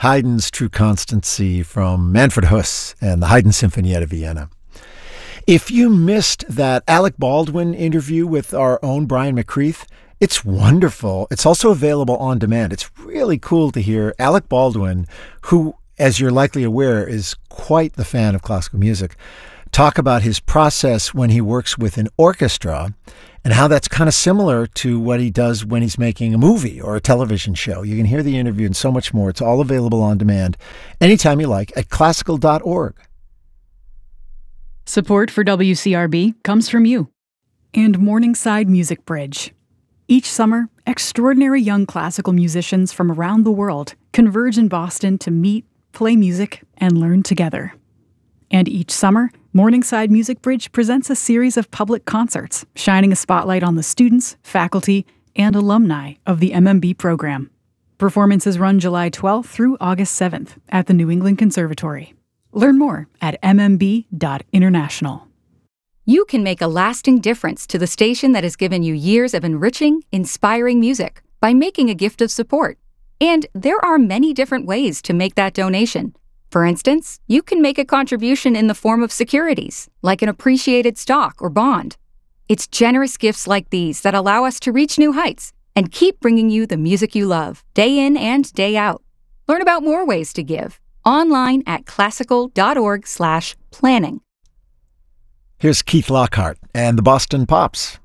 Haydn's True Constancy from Manfred Huss and the Haydn Sinfonietta Vienna. If you missed that Alec Baldwin interview with our own Brian McCreath, it's wonderful. It's also available on demand. It's really cool to hear Alec Baldwin, who, as you're likely aware, is quite the fan of classical music, talk about his process when he works with an orchestra and how that's kind of similar to what he does when he's making a movie or a television show. You can hear the interview and so much more. It's all available on demand anytime you like at classical.org. Support for WCRB comes from you and Morningside Music Bridge. Each summer, extraordinary young classical musicians from around the world converge in Boston to meet, play music, and learn together. And each summer, Morningside Music Bridge presents a series of public concerts, shining a spotlight on the students, faculty, and alumni of the MMB program. Performances run July 12th through August 7th at the New England Conservatory. Learn more at mmb.international. You can make a lasting difference to the station that has given you years of enriching, inspiring music by making a gift of support. And there are many different ways to make that donation. For instance, you can make a contribution in the form of securities, like an appreciated stock or bond. It's generous gifts like these that allow us to reach new heights and keep bringing you the music you love, day in and day out. Learn about more ways to give online at classical.org/planning. Here's Keith Lockhart and the Boston Pops.